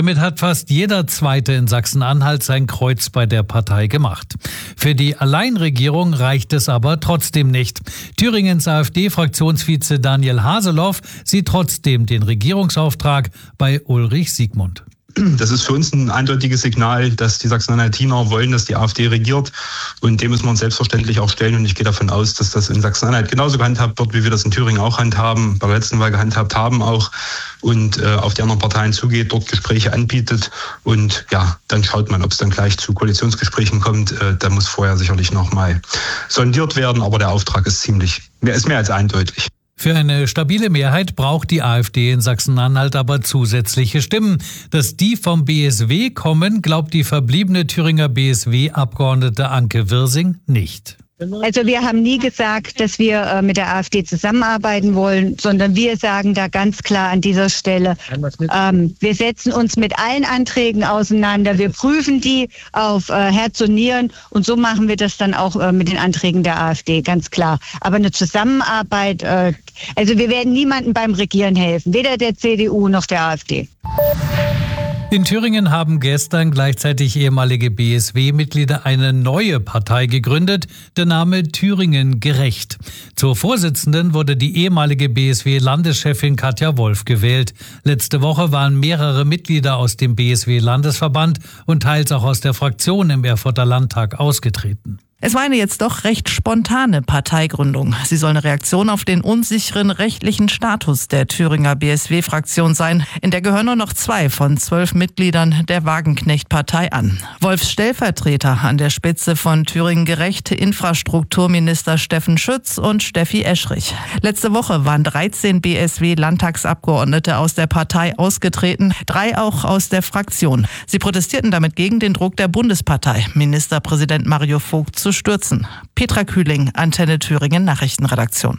Damit hat fast jeder Zweite in Sachsen-Anhalt sein Kreuz bei der Partei gemacht. Für die Alleinregierung reicht es aber trotzdem nicht. Thüringens AfD-Fraktionsvize Daniel Haseloff sieht trotzdem den Regierungsauftrag bei Ulrich Siegmund. Das ist für uns ein eindeutiges Signal, dass die Sachsen-Anhaltiner wollen, dass die AfD regiert. Und dem müssen wir uns selbstverständlich auch stellen. Und ich gehe davon aus, dass das in Sachsen-Anhalt genauso gehandhabt wird, wie wir das in Thüringen auch handhaben, bei der letzten Wahl gehandhabt haben auch. Und auf die anderen Parteien zugeht, dort Gespräche anbietet. Und ja, dann schaut man, ob es dann gleich zu Koalitionsgesprächen kommt. Da muss vorher sicherlich nochmal sondiert werden. Aber der Auftrag ist mehr als eindeutig. Für eine stabile Mehrheit braucht die AfD in Sachsen-Anhalt aber zusätzliche Stimmen. Dass die vom BSW kommen, glaubt die verbliebene Thüringer BSW-Abgeordnete Anke Wirsing nicht. Also wir haben nie gesagt, dass wir mit der AfD zusammenarbeiten wollen, sondern wir sagen da ganz klar an dieser Stelle, wir setzen uns mit allen Anträgen auseinander, wir prüfen die auf Herz und Nieren und so machen wir das dann auch mit den Anträgen der AfD, ganz klar. Aber eine Zusammenarbeit, also wir werden niemandem beim Regieren helfen, weder der CDU noch der AfD. In Thüringen haben gestern gleichzeitig ehemalige BSW-Mitglieder eine neue Partei gegründet, der Name Thüringen Gerecht. Zur Vorsitzenden wurde die ehemalige BSW-Landeschefin Katja Wolf gewählt. Letzte Woche waren mehrere Mitglieder aus dem BSW-Landesverband und teils auch aus der Fraktion im Erfurter Landtag ausgetreten. Es war eine jetzt doch recht spontane Parteigründung. Sie soll eine Reaktion auf den unsicheren rechtlichen Status der Thüringer BSW-Fraktion sein. In der gehören nur noch 2 von 12 Mitgliedern der Wagenknecht-Partei an. Wolfs Stellvertreter an der Spitze von Thüringen Gerecht, Infrastrukturminister Steffen Schütz und Steffi Eschrich. Letzte Woche waren 13 BSW-Landtagsabgeordnete aus der Partei ausgetreten, 3 auch aus der Fraktion. Sie protestierten damit gegen den Druck der Bundespartei, Ministerpräsident Mario Vogt zu stürzen. Petra Kühling, Antenne Thüringen Nachrichtenredaktion.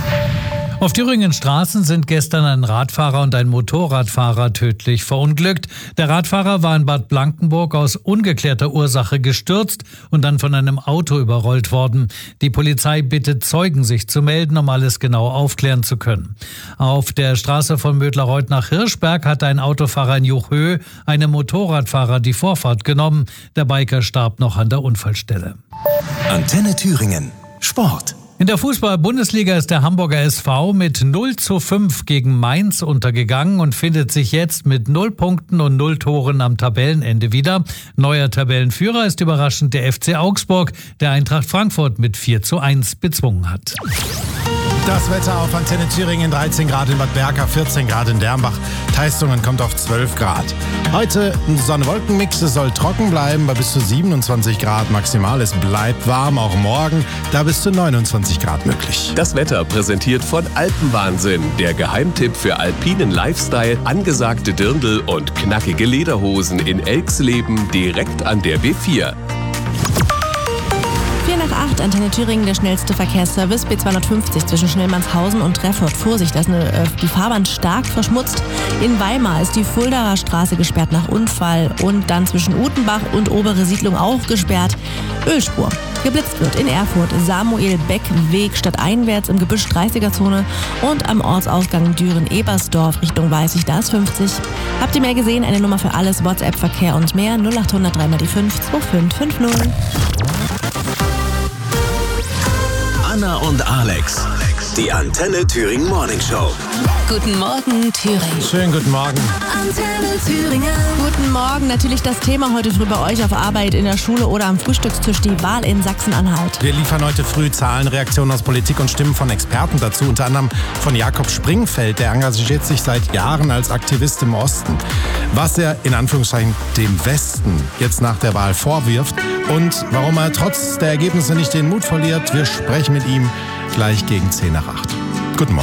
Auf Thüringen Straßen sind gestern ein Radfahrer und ein Motorradfahrer tödlich verunglückt. Der Radfahrer war in Bad Blankenburg aus ungeklärter Ursache gestürzt und dann von einem Auto überrollt worden. Die Polizei bittet Zeugen, sich zu melden, um alles genau aufklären zu können. Auf der Straße von Mödlarreuth nach Hirschberg hat ein Autofahrer in Juchhöhe einem Motorradfahrer die Vorfahrt genommen. Der Biker starb noch an der Unfallstelle. Antenne Thüringen. Sport. In der Fußball-Bundesliga ist der Hamburger SV mit 0:5 gegen Mainz untergegangen und findet sich jetzt mit 0 Punkten und 0 Toren am Tabellenende wieder. Neuer Tabellenführer ist überraschend der FC Augsburg, der Eintracht Frankfurt mit 4:1 bezwungen hat. Das Wetter auf Antenne Thüringen, 13 Grad in Bad Berka, 14 Grad in Dernbach. Teistungen kommt auf 12 Grad. Heute ein Sonne-Wolken-Mix, es soll trocken bleiben bei bis zu 27 Grad maximal. Es bleibt warm, auch morgen, da bis zu 29 Grad möglich. Das Wetter präsentiert von Alpenwahnsinn, der Geheimtipp für alpinen Lifestyle, angesagte Dirndl und knackige Lederhosen in Elxleben direkt an der B4. 7:08, Antenne Thüringen, der schnellste Verkehrsservice, B250 zwischen Schnellmannshausen und Treffort. Vorsicht, da ist die Fahrbahn stark verschmutzt. In Weimar ist die Fuldaer Straße gesperrt nach Unfall und dann zwischen Utenbach und Obere Siedlung auch gesperrt. Ölspur. Geblitzt wird in Erfurt, Samuel-Beck-Weg stadteinwärts im Gebüsch 30er-Zone und am Ortsausgang Düren-Ebersdorf Richtung Weißig, da ist 50. Habt ihr mehr gesehen? Eine Nummer für alles, WhatsApp-Verkehr und mehr, 0800 3 mal die 5 2550. Anna und Alex, die Antenne Thüringen Morning Show. Guten Morgen, Thüringen. Schönen guten Morgen. Antenne Thüringen. Guten Morgen. Natürlich das Thema heute früh bei euch auf Arbeit, in der Schule oder am Frühstückstisch, die Wahl in Sachsen-Anhalt. Wir liefern heute früh Zahlen, Reaktionen aus Politik und Stimmen von Experten dazu, unter anderem von Jakob Springfeld, der engagiert sich seit Jahren als Aktivist im Osten. Was er in Anführungszeichen dem Westen jetzt nach der Wahl vorwirft und warum er trotz der Ergebnisse nicht den Mut verliert, wir sprechen mit ihm gleich gegen 7:50.